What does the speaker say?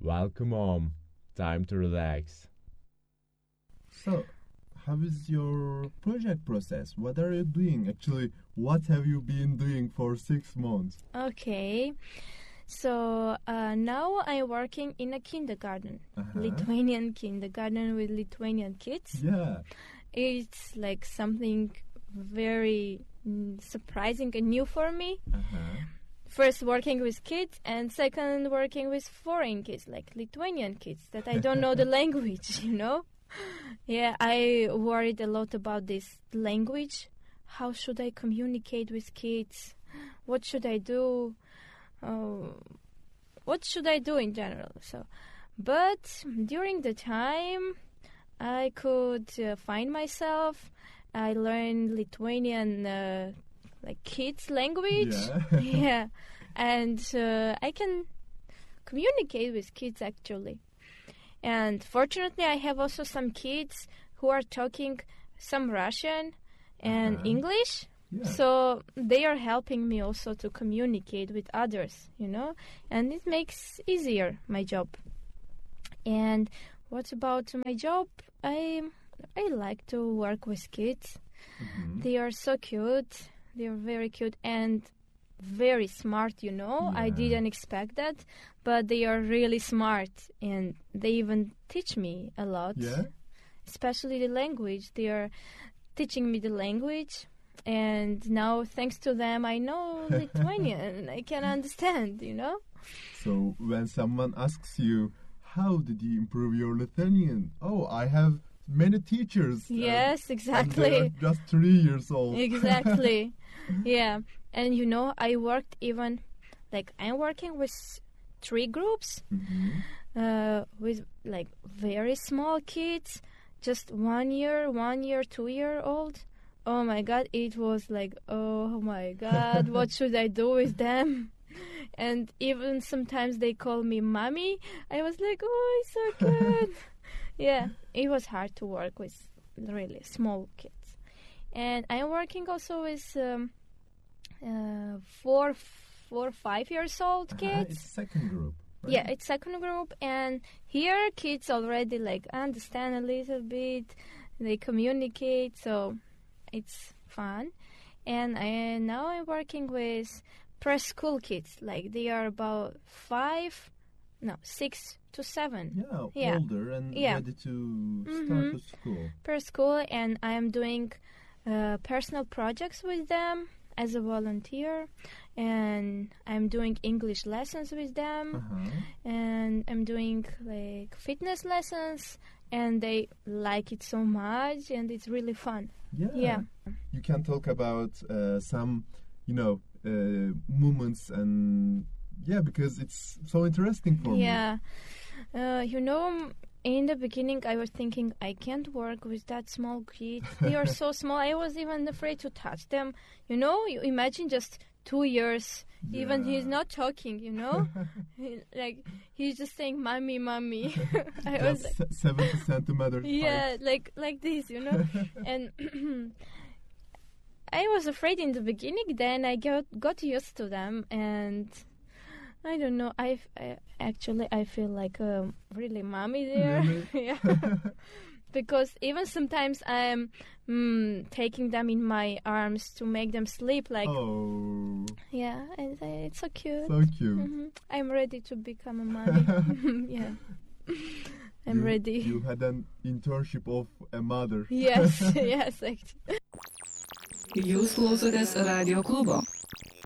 Welcome home. Time to relax. So, how is your project process? What are you doing? Actually, what have you been doing for 6 months? Okay. So now I'm working in a kindergarten, Lithuanian kindergarten with Lithuanian kids. Yeah. It's like something very surprising and new for me. First working with kids, and second working with foreign kids, like Lithuanian kids, that I don't know the language, you know? Yeah, I worried a lot about this language. How should I communicate with kids? What should I do? What should I do in general? But during the time, I could find myself. I learned Lithuanian like kids language. Yeah, and I can communicate with kids actually. And fortunately, I have also some kids who are talking some Russian and English. Yeah. So they are helping me also to communicate with others, you know, and it makes easier my job. And what about my job? I like to work with kids. They are so cute. They are very cute and very smart, you know. Yeah. I didn't expect that, but they are really smart and they even teach me a lot. Yeah. Especially the language. They are teaching me the language. And now, thanks to them, I know Lithuanian. I can understand, you know? So, when someone asks you, how did you improve your Lithuanian? Oh, I have many teachers. Yes, exactly. And they are just 3 years old. Exactly. Yeah. And, you know, I worked even, like, I'm working with 3 groups with, like, very small kids, just 1 year, 2-year-old. Oh my God, it was like, oh my God, what should I do with them? And even sometimes they call me mommy. I was like, oh, it's so good. Yeah, it was hard to work with really small kids. And I'm working also with 4 or 5 years old kids. It's second group. Right? Yeah, it's second group. And here kids already like understand a little bit. They communicate, so it's fun. And now I'm working with preschool kids. Like they are about 6 to 7. Yeah, older and ready to start to school. Preschool, and I'm doing personal projects with them as a volunteer. And I'm doing English lessons with them. And I'm doing like fitness lessons. And they like it so much, and it's really fun. Yeah. You can talk about some, moments, and because it's so interesting for me. Yeah. In the beginning, I was thinking, I can't work with that small kids. They are so small. I was even afraid to touch them. You imagine just 2 years. Yeah. Even he's not talking, he's just saying, mommy, mommy. I was like, 70 centimeters. Yeah, like this, And I was afraid in the beginning. Then I got used to them, and I don't know. I feel like really mommy there. Really? Yeah. Because even sometimes I'm taking them in my arms to make them sleep. Like, yeah, and it's so cute. So cute. I'm ready to become a mommy. Yeah, I'm ready. You had an internship of a mother. Yes, yes, actually. Jūs klausotės Radio klubo.